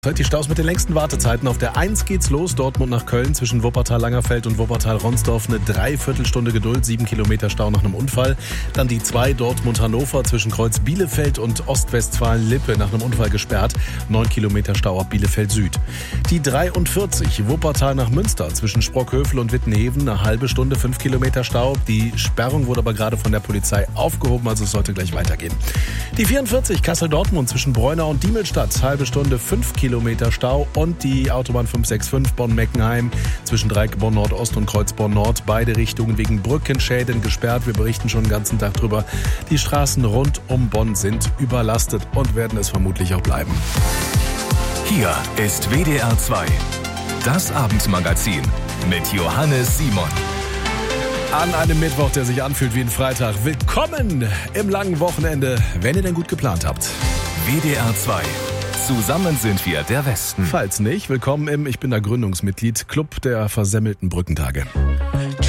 Die Staus mit den längsten Wartezeiten. Auf der 1 geht's los, Dortmund nach Köln, zwischen Wuppertal-Langerfeld und Wuppertal-Ronsdorf eine Dreiviertelstunde Geduld, 7 Kilometer Stau nach einem Unfall. Dann die 2 Dortmund-Hannover zwischen Kreuz Bielefeld und Ostwestfalen-Lippe nach einem Unfall gesperrt, 9 Kilometer Stau ab Bielefeld Süd. Die 43 Wuppertal nach Münster zwischen Sprockhövel und Wittenheven, eine halbe Stunde, 5 Kilometer Stau. Die Sperrung wurde aber gerade von der Polizei aufgehoben, also es sollte gleich weitergehen. Die 44 Kassel-Dortmund zwischen Breunau und Diemelstadt, halbe Stunde, 5 Kilometer Stau. Und die Autobahn 565 Bonn-Meckenheim zwischen Dreieck Bonn-Nordost und Kreuz Bonn-Nord, beide Richtungen wegen Brückenschäden gesperrt. Wir berichten schon den ganzen Tag drüber. Die Straßen rund um Bonn sind überlastet und werden es vermutlich auch bleiben. Hier ist WDR 2, das Abendmagazin mit Johannes Simon. An einem Mittwoch, der sich anfühlt wie ein Freitag. Willkommen im langen Wochenende, wenn ihr denn gut geplant habt. WDR 2. Zusammen sind wir der Westen. Falls nicht, willkommen im, ich bin da Gründungsmitglied, Club der versemmelten Brückentage.